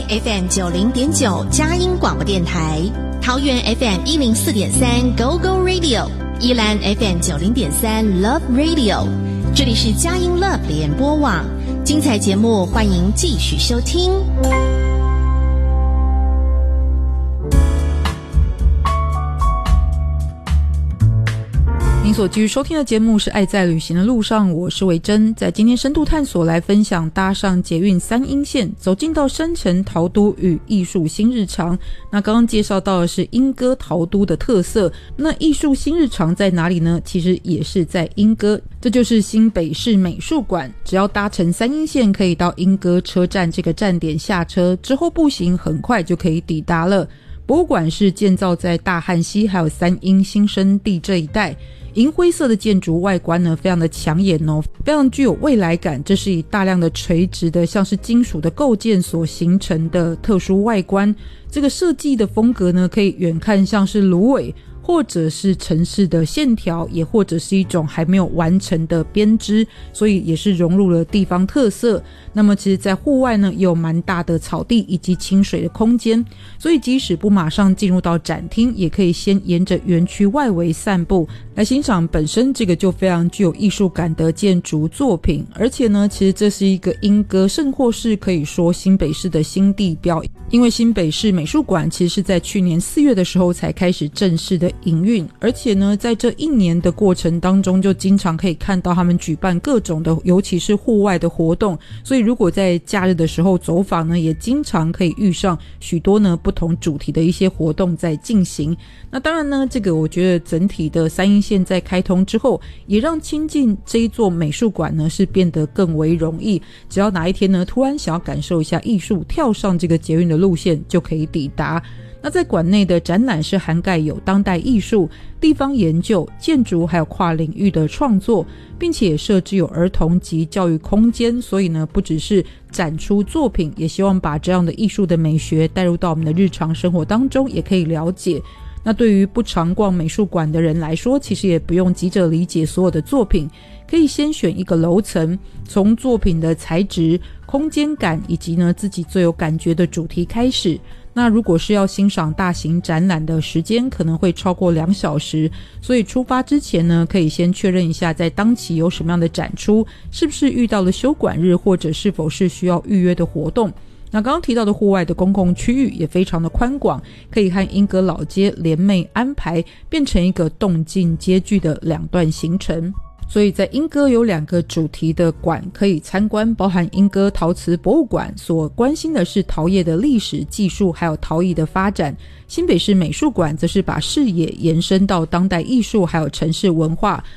FM 90.9佳音广播电台，桃园 FM 104.3 Go Go Radio， 宜兰 FM 90.3 Love Radio， 这里是佳音 Love 联播网，精彩节目欢迎继续收听。 您所继续收听的节目是爱在旅行的路上，我是维珍，在今天深度探索来分享搭上捷运三鶯线走进到山城陶都与艺术新日常。那刚刚介绍到的是鶯歌陶都的特色，那艺术新日常在哪里呢？其实也是在鶯歌，这就是新北市美术馆。只要搭乘三鶯线可以到鶯歌车站这个站点下车，之后步行很快就可以抵达了。博物馆是建造在大汉溪还有三鶯新生地这一带，银灰色的建筑外观呢非常的抢眼哦，非常具有未来感。这是以大量的垂直的像是金属的构件所形成的特殊外观，这个设计的风格呢可以远看像是芦苇或者是城市的线条，也或者是一种还没有完成的编织，所以也是融入了地方特色。那么其实在户外呢也有蛮大的草地以及清水的空间，所以即使不马上进入到展厅，也可以先沿着园区外围散步来欣赏本身这个就非常具有艺术感的建筑作品。而且呢其实这是一个鶯歌甚或是可以说新北市的新地标，因为新北市美术馆其实是在去年4月的时候才开始正式的营运，而且呢在这1年的过程当中就经常可以看到他们举办各种的尤其是户外的活动，所以如果在假日的时候走访呢也经常可以遇上许多呢不同主题的一些活动在进行。那当然呢这个我觉得整体的三鶯线在开通之后也让亲近这一座美术馆呢是变得更为容易，只要哪一天呢突然想要感受一下艺术，跳上这个捷运的路线就可以抵达。那在馆内的展览是涵盖有当代艺术、地方研究、建筑还有跨领域的创作，并且也设置有儿童及教育空间，所以呢不只是展出作品，也希望把这样的艺术的美学带入到我们的日常生活当中也可以了解。那对于不常逛美术馆的人来说，其实也不用急着理解所有的作品，可以先选一个楼层，从作品的材质、空间感以及呢自己最有感觉的主题开始。那如果是要欣赏大型展览的时间可能会超过2小时，所以出发之前呢可以先确认一下在当期有什么样的展出，是不是遇到了休馆日，或者是否是需要预约的活动。那刚刚提到的户外的公共区域也非常的宽广，可以和鶯歌老街联袂安排，变成一个动静皆聚的2段行程。所以在鶯歌有2个主题的馆可以参观，包含鶯歌陶瓷博物馆所关心的是陶业的历史、技术还有陶艺的发展，新北市美术馆则是把视野延伸到当代艺术还有城市文化，